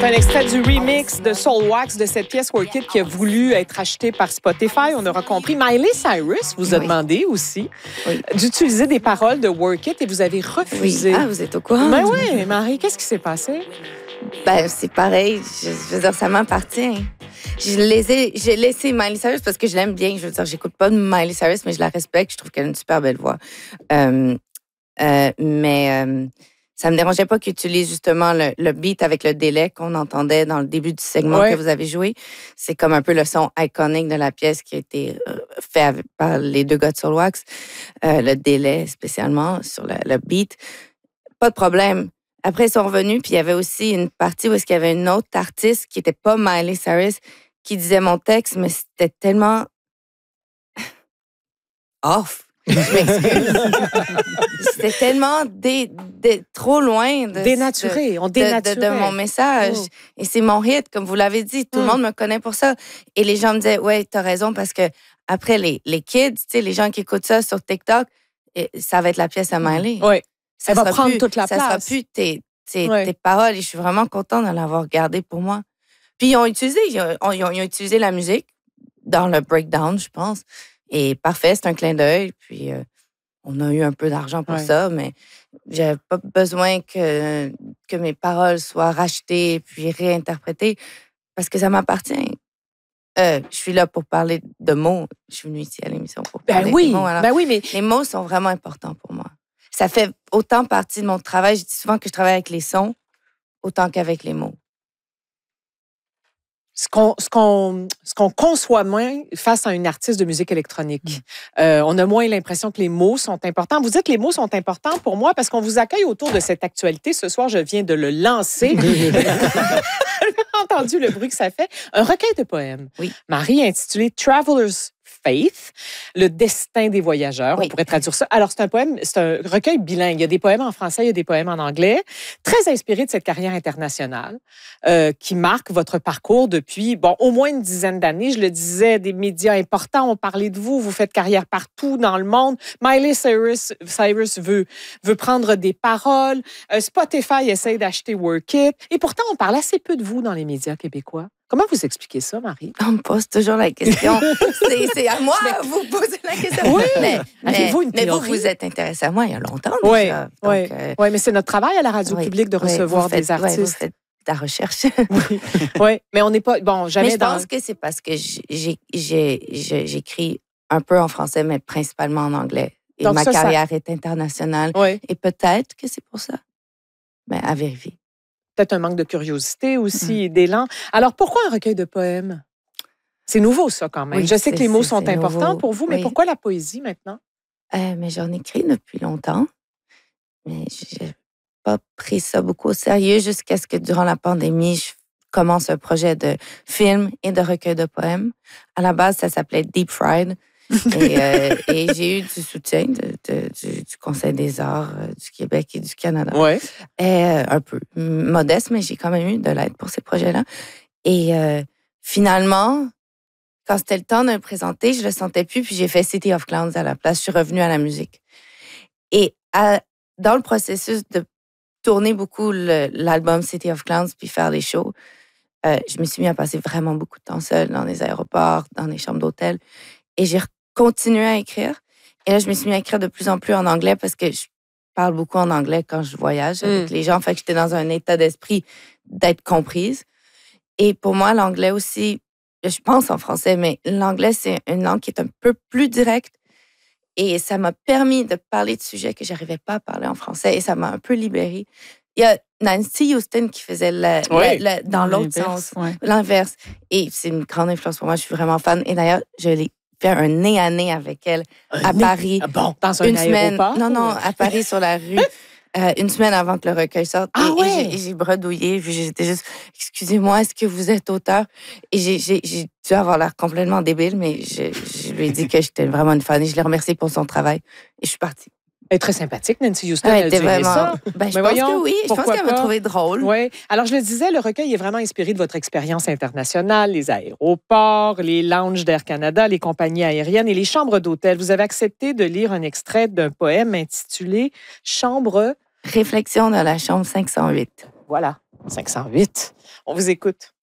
C'est un extrait du remix de Soulwax de cette pièce Work It qui a voulu être achetée par Spotify. On aura compris. Miley Cyrus vous a demandé aussi d'utiliser des paroles de Work It et vous avez refusé. Oui. Ah, vous êtes au courant? Ben oui, Marie, qu'est-ce qui s'est passé? Ben, c'est pareil. Je veux dire, ça m'appartient. J'ai laissé Miley Cyrus parce que je l'aime bien. Je veux dire, j'écoute pas de Miley Cyrus, mais je la respecte. Je trouve qu'elle a une super belle voix. Mais ça me dérangeait pas qu'il utilise justement le beat avec le délai qu'on entendait dans le début du segment que vous avez joué. C'est comme un peu le son iconique de la pièce qui a été fait par les deux gars de Soulwax. Le délai spécialement sur le beat. Pas de problème. Après, ils sont revenus, puis il y avait aussi une partie où il y avait une autre artiste qui n'était pas Miley Cyrus qui disait mon texte, mais c'était tellement off. Je m'excuse. C'était tellement trop loin dénaturé. On dénaturait de mon message. Et c'est mon hit, comme vous l'avez dit. Tout le monde me connaît pour ça. Et les gens me disaient, ouais, t'as raison, parce que après, les kids, tu sais, les gens qui écoutent ça sur TikTok, ça va être la pièce à Miley. Oui. Ça va prendre toute la place. Ça sera plus tes paroles. Et je suis vraiment contente de l'avoir gardé pour moi. Puis ils ont utilisé la musique dans le breakdown, je pense. Et parfait, c'est un clin d'œil. Puis on a eu un peu d'argent pour ça, mais j'avais pas besoin que mes paroles soient rachetées puis réinterprétées parce que ça m'appartient. Je suis là pour parler de mots. Je suis venue ici à l'émission pour parler de mots. Alors, mais les mots sont vraiment importants pour moi. Ça fait autant partie de mon travail. Je dis souvent que je travaille avec les sons autant qu'avec les mots. Ce qu'on conçoit moins face à une artiste de musique électronique. On a moins l'impression que les mots sont importants. Vous dites que les mots sont importants pour moi parce qu'on vous accueille autour de cette actualité. Ce soir, je viens de le lancer. Entendu le bruit que ça fait. Un recueil de poèmes. Oui. Marie, intitulé Traveler's Faith, le destin des voyageurs. On pourrait traduire ça. Alors, c'est un recueil bilingue. Il y a des poèmes en français, il y a des poèmes en anglais, très inspiré de cette carrière internationale qui marque votre parcours depuis, au moins une dizaine d'années. Je le disais, des médias importants ont parlé de vous. Vous faites carrière partout dans le monde. Miley Cyrus veut prendre des paroles. Spotify essaie d'acheter Work It. Et pourtant, on parle assez peu de vous dans les médias québécois. Comment vous expliquez ça, Marie? On me pose toujours la question. C'est à moi de vous poser la question. Oui, mais vous êtes intéressé à moi il y a longtemps déjà. Oui, mais c'est notre travail à la radio publique de recevoir des artistes. Vous faites ta recherche. Oui, mais on n'est pas... jamais mais je pense que c'est parce que j'écris un peu en français, mais principalement en anglais. Et donc, ma carrière est internationale. Et peut-être que c'est pour ça. Mais à vérifier. Peut-être un manque de curiosité aussi, d'élan. Alors, pourquoi un recueil de poèmes? C'est nouveau, ça, quand même. Je sais que les mots sont importants pour vous, mais pourquoi la poésie, maintenant? Mais j'en écris depuis longtemps. Mais je n'ai pas pris ça beaucoup au sérieux jusqu'à ce que, durant la pandémie, je commence un projet de film et de recueil de poèmes. À la base, ça s'appelait Deep Fried. Et j'ai eu du soutien du Conseil des arts du Québec et du Canada. Un peu modeste, mais j'ai quand même eu de l'aide pour ces projets-là. Et finalement, quand c'était le temps de le présenter, je le sentais plus, puis j'ai fait City of Clowns à la place. Je suis revenue à la musique. Et dans le processus de tourner beaucoup l'album City of Clowns, puis faire les shows, je me suis mis à passer vraiment beaucoup de temps seule dans les aéroports, dans les chambres d'hôtel. Et j'ai continué à écrire. Et là, je me suis mis à écrire de plus en plus en anglais parce que je parle beaucoup en anglais quand je voyage avec les gens. Fait que j'étais dans un état d'esprit d'être comprise. Et pour moi, l'anglais aussi, je pense en français, mais l'anglais, c'est une langue qui est un peu plus directe. Et ça m'a permis de parler de sujets que je n'arrivais pas à parler en français. Et ça m'a un peu libérée. Il y a Nancy Houston qui faisait dans l'autre sens, l'inverse. Et c'est une grande influence pour moi. Je suis vraiment fan. Et d'ailleurs, je l'ai fait un nez à nez avec elle à Paris. Dans un aéroport? Non, à Paris, sur la rue. Une semaine avant que le recueil sorte. Et j'ai bredouillé. Puis j'étais juste, excusez-moi, est-ce que vous êtes auteur? Et j'ai dû avoir l'air complètement débile, mais je lui ai dit que j'étais vraiment une fan et je l'ai remerciée pour son travail. Et je suis partie. Elle est très sympathique, Nancy Houston. Elle était vraiment... ça. Je pense que oui. Je pense qu'elle m'a trouvé drôle. Oui. Alors, je le disais, le recueil est vraiment inspiré de votre expérience internationale, les aéroports, les lounges d'Air Canada, les compagnies aériennes et les chambres d'hôtel. Vous avez accepté de lire un extrait d'un poème intitulé « Chambre... » Réflexion de la chambre 508. Voilà. 508. On vous écoute.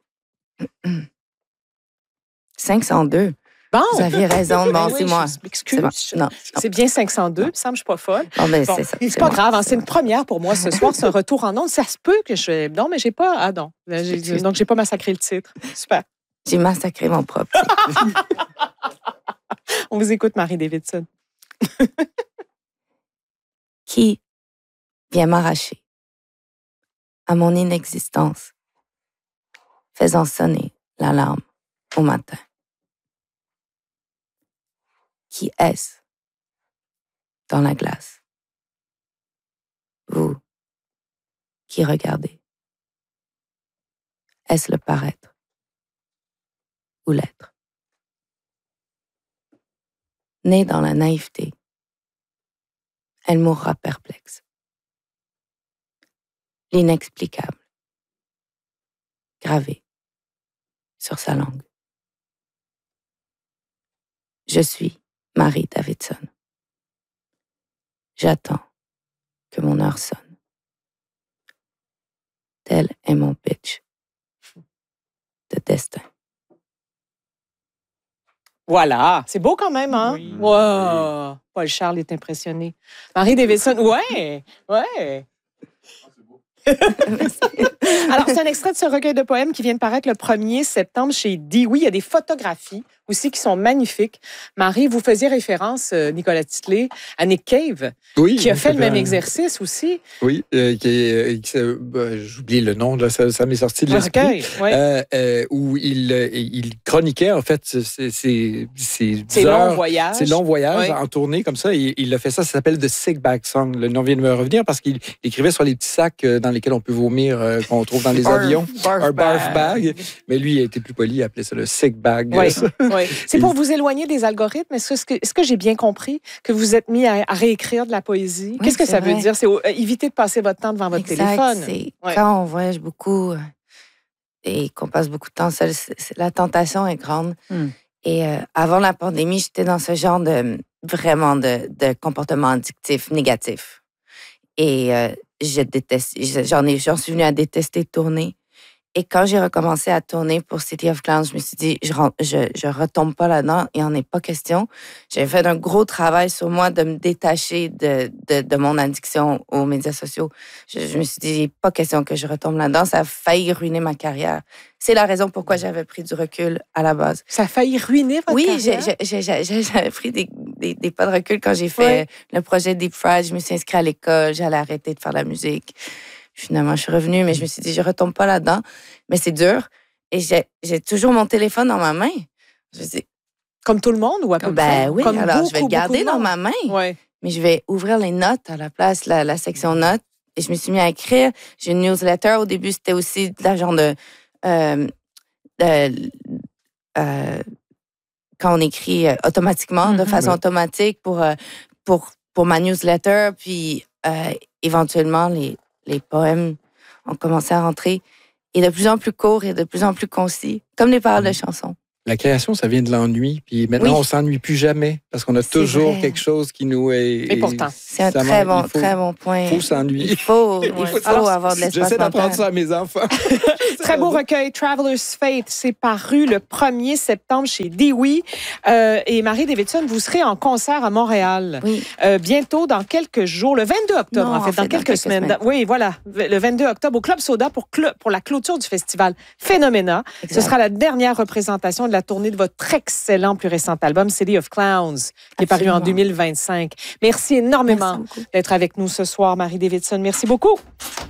502. Bon. Vous aviez raison. Bon, c'est moi. Excuse. C'est bien 502. Il me semble que je ne suis pas folle. Bon, c'est ça. C'est pas grave. C'est une première pour moi ce soir. C'est un retour en ondes. Ça se peut que je... Non, mais j'ai pas... Ah non. Donc, j'ai pas massacré le titre. Super. J'ai massacré mon propre. On vous écoute, Marie Davidson. Qui vient m'arracher à mon inexistence, faisant sonner l'alarme au matin? Qui est-ce dans la glace? Vous qui regardez. Est-ce le paraître ou l'être? Née dans la naïveté, elle mourra perplexe. L'inexplicable, gravé sur sa langue. Je suis Marie Davidson. J'attends que mon heure sonne. Tel est mon pitch de destin. Voilà, c'est beau quand même, hein? Oui. Wow. Paul Charles est impressionné. Marie Davidson, ouais. Alors, c'est un extrait de ce recueil de poèmes qui vient de paraître le 1er septembre chez Dewey. Il y a des photographies aussi qui sont magnifiques. Marie, vous faisiez référence, Nicolas Titley, à Nick Cave, qui a fait le même exercice aussi. Oui, j'oublie le nom, là, ça m'est sorti de l'esprit. Recueil, où il chroniquait, en fait, ses longs voyages. Ses longs voyages en tournée, comme ça. Il a fait ça s'appelle The Sick Bag Song. Le nom vient de me revenir parce qu'il écrivait sur les petits sacs dans lesquels on peut vomir, qu'on trouve dans les avions. Un barf bag. Mais lui, il a été plus poli, il appelait ça le Sick Bag. Oui. C'est pour vous éloigner des algorithmes. Est-ce que j'ai bien compris que vous êtes mis à réécrire de la poésie? Qu'est-ce que ça veut dire? C'est éviter de passer votre temps devant votre téléphone. Quand on voyage beaucoup et qu'on passe beaucoup de temps seul, la tentation est grande. Et avant la pandémie, j'étais dans ce genre de comportement addictif négatif. Et j'en suis venue à détester tourner. Et quand j'ai recommencé à tourner pour City of Clowns, je me suis dit, je retombe pas là-dedans, il n'en est pas question. J'ai fait un gros travail sur moi de me détacher de mon addiction aux médias sociaux. Je me suis dit, pas question que je retombe là-dedans. Ça a failli ruiner ma carrière. C'est la raison pourquoi j'avais pris du recul à la base. Ça a failli ruiner votre carrière? Oui, j'avais pris des pas de recul quand j'ai fait le projet Deep Fried. Je me suis inscrite à l'école, j'allais arrêter de faire de la musique. Finalement, je suis revenue, mais je me suis dit, je retombe pas là-dedans. Mais c'est dur. Et j'ai toujours mon téléphone dans ma main. Je dis, comme tout le monde ou à peu près? Oui, comme alors je vais le garder dans ma main. Ouais. Mais je vais ouvrir les notes à la place, la section notes. Et je me suis mis à écrire. J'ai une newsletter. Au début, c'était aussi de la genre quand on écrit automatiquement, de façon automatique pour ma newsletter. Puis éventuellement, les poèmes ont commencé à rentrer, et de plus en plus courts et de plus en plus concis, comme les paroles de chansons. La création, ça vient de l'ennui, puis maintenant, on ne s'ennuie plus jamais, parce qu'on a toujours quelque chose qui nous est... Et pourtant. C'est un très bon point. Il faut s'ennuyer. Il faut avoir de l'espace mental. J'essaie d'apprendre ça à mes enfants. Très beau recueil, Traveler's Fate. C'est paru le 1er septembre chez Dewey. Et Marie Davidson, vous serez en concert à Montréal. Oui. Bientôt, dans quelques jours, le 22 octobre, en fait, dans quelques semaines. Oui, voilà, le 22 octobre, au Club Soda pour la clôture du festival Phénoména. Exact. Ce sera la dernière représentation de la tournée de votre excellent plus récent album, City of Clowns, qui est paru en 2025. Merci énormément d'être avec nous ce soir, Marie Davidson. Merci beaucoup.